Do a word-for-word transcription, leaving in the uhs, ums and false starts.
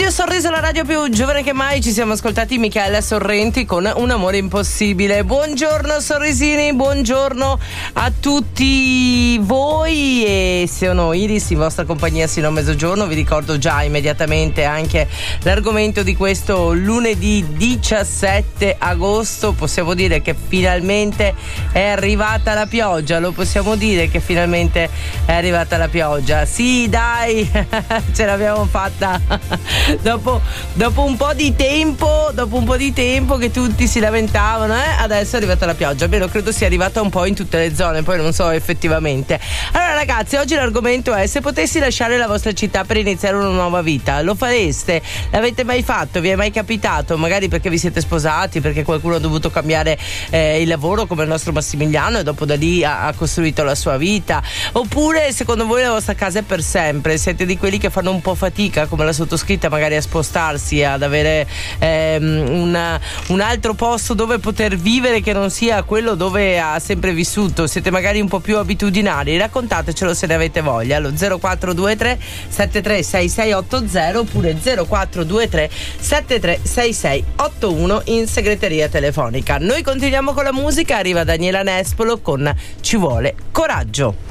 Radio Sorriso, la radio più giovane che mai. Ci siamo ascoltati Michele Sorrenti con Un amore impossibile. Buongiorno sorrisini, buongiorno a tutti voi, e sono Iris in vostra compagnia sino a mezzogiorno. Vi ricordo già immediatamente anche l'argomento di questo lunedì diciassette agosto. Possiamo dire che finalmente è arrivata la pioggia, lo possiamo dire che finalmente è arrivata la pioggia. Sì, dai, ce l'abbiamo fatta dopo, dopo un po' di tempo, dopo un po' di tempo che tutti si lamentavano, eh? Adesso è arrivata la pioggia. Almeno credo sia arrivata un po' in tutte le zone, poi non so effettivamente. Allora ragazzi, oggi l'argomento è: se potessi lasciare la vostra città per iniziare una nuova vita, lo fareste? L'avete mai fatto? Vi è mai capitato? Magari perché vi siete sposati, perché qualcuno ha dovuto cambiare eh, il lavoro come il nostro Massimiliano e dopo da lì ha, ha costruito la sua vita. Oppure secondo voi la vostra casa è per sempre? Siete di quelli che fanno un po' fatica come la sottoscritta magari a spostarsi, ad avere ehm, una, un altro posto dove poter vivere che non sia quello dove ha sempre vissuto? Siete magari un po' più abitudinari? Raccontatecelo se ne avete voglia allo zero quattro due tre sette tre sei sei otto zero oppure zero quattro due tre sette tre sei sei otto uno in segreteria telefonica. Noi continuiamo con la musica, arriva Daniela Nespolo con Ci vuole coraggio.